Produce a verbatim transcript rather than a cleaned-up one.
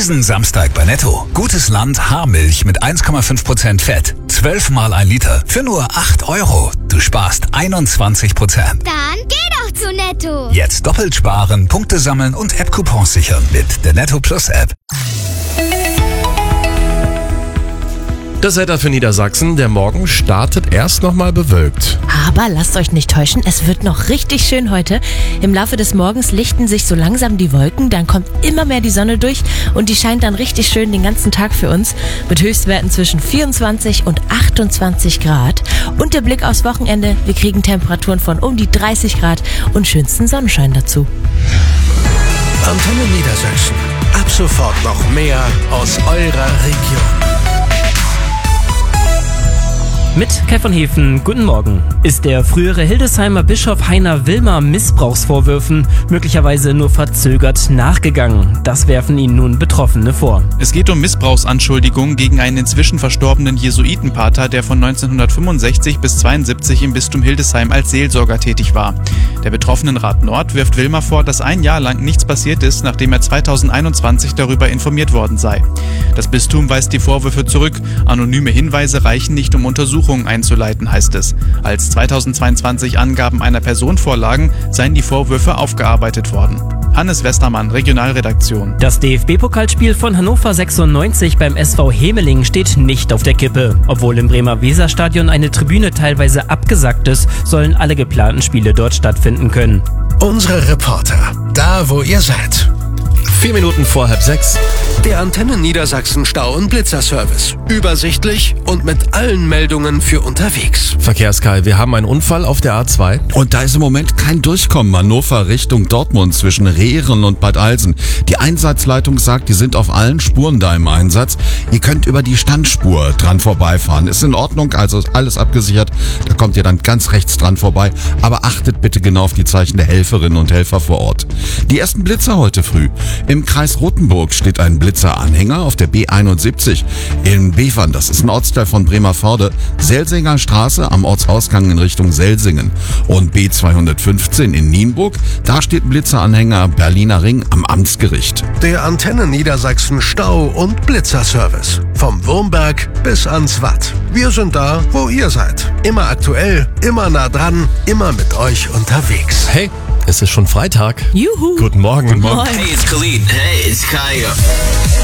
Diesen Samstag bei Netto. Gutes Land Haarmilch mit eins Komma fünf Prozent Fett. zwölf mal ein Liter für nur acht Euro. Du sparst einundzwanzig Prozent. Dann geh doch zu Netto. Jetzt doppelt sparen, Punkte sammeln und App-Coupons sichern mit der Netto Plus App. Das Wetter für Niedersachsen. Der Morgen startet erst nochmal bewölkt. Aber lasst euch nicht täuschen, es wird noch richtig schön heute. Im Laufe des Morgens lichten sich so langsam die Wolken, dann kommt immer mehr die Sonne durch und die scheint dann richtig schön den ganzen Tag für uns mit Höchstwerten zwischen vierundzwanzig und achtundzwanzig Grad. Und der Blick aufs Wochenende, wir kriegen Temperaturen von um die dreißig Grad und schönsten Sonnenschein dazu. Antenne Niedersachsen. Ab sofort noch mehr aus eurer Region. Mit Kai von Hefen, guten Morgen. Ist der frühere Hildesheimer Bischof Heiner Wilmer Missbrauchsvorwürfen möglicherweise nur verzögert nachgegangen? Das werfen ihnen nun Betroffene vor. Es geht um Missbrauchsanschuldigungen gegen einen inzwischen verstorbenen Jesuitenpater, der von neunzehnhundertfünfundsechzig bis zweiundsiebzig im Bistum Hildesheim als Seelsorger tätig war. Der Betroffenenrat Nord wirft Wilmer vor, dass ein Jahr lang nichts passiert ist, nachdem er zweitausendeinundzwanzig darüber informiert worden sei. Das Bistum weist die Vorwürfe zurück. Anonyme Hinweise reichen nicht, um Untersuchungen einzuleiten, heißt es. Als zweitausendzweiundzwanzig Angaben einer Person vorlagen, seien die Vorwürfe aufgearbeitet worden. Hannes Westermann, Regionalredaktion. Das D F B-Pokalspiel von Hannover sechsundneunzig beim S V Hemeling steht nicht auf der Kippe. Obwohl im Bremer Weserstadion eine Tribüne teilweise abgesackt ist, sollen alle geplanten Spiele dort stattfinden können. Unsere Reporter, da wo ihr seid. Vier Minuten vor halb sechs. Der Antenne Niedersachsen Stau- und Blitzerservice. Übersichtlich und mit allen Meldungen für unterwegs. Verkehrskai, wir haben einen Unfall auf der A zwei. Und da ist im Moment kein Durchkommen. Hannover Richtung Dortmund zwischen Rehren und Bad Alsen. Die Einsatzleitung sagt, die sind auf allen Spuren da im Einsatz. Ihr könnt über die Standspur dran vorbeifahren. Ist in Ordnung, also ist alles abgesichert. Da kommt ihr dann ganz rechts dran vorbei. Aber achtet bitte genau auf die Zeichen der Helferinnen und Helfer vor Ort. Die ersten Blitzer heute früh. Im Kreis Rothenburg steht ein Blitzeranhänger auf der B einundsiebzig. In Bevern, das ist ein Ortsteil von Bremervörde, Selsinger Straße am Ortsausgang in Richtung Selsingen. Und B zweihundertfünfzehn in Nienburg, da steht ein Blitzeranhänger Berliner Ring am Amtsgericht. Der Antenne Niedersachsen Stau- und Blitzerservice. Vom Wurmberg bis ans Watt. Wir sind da, wo ihr seid. Immer aktuell, immer nah dran, immer mit euch unterwegs. Hey, es ist schon Freitag. Juhu. Guten Morgen. Guten Morgen. Hey, it's Khalid. Hey, it's Kaya.